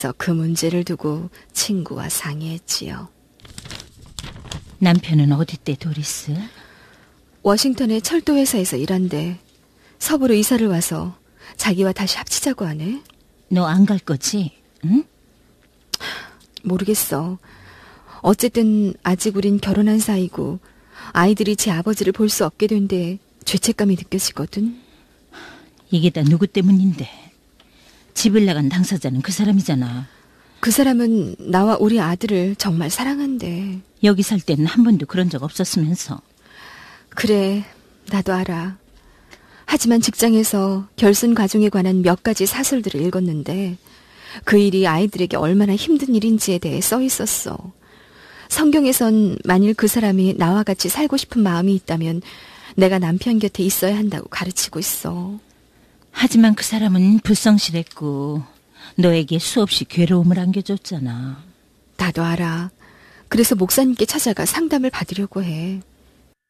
그 문제를 두고 친구와 상의했지요. 남편은 어디 때 도리스? 워싱턴의 철도회사에서 일한대. 서부로 이사를 와서 자기와 다시 합치자고 하네. 너 안 갈 거지? 응? 모르겠어. 어쨌든 아직 우린 결혼한 사이고 아이들이 제 아버지를 볼 수 없게 된 데 죄책감이 느껴지거든. 이게 다 누구 때문인데? 집을 나간 당사자는 그 사람이잖아. 그 사람은 나와 우리 아들을 정말 사랑한대. 여기 살 때는 한 번도 그런 적 없었으면서. 그래, 나도 알아. 하지만 직장에서 결손 가족에 관한 몇 가지 사설들을 읽었는데 그 일이 아이들에게 얼마나 힘든 일인지에 대해 써 있었어. 성경에선 만일 그 사람이 나와 같이 살고 싶은 마음이 있다면 내가 남편 곁에 있어야 한다고 가르치고 있어. 하지만 그 사람은 불성실했고 너에게 수없이 괴로움을 안겨줬잖아. 나도 알아. 그래서 목사님께 찾아가 상담을 받으려고 해.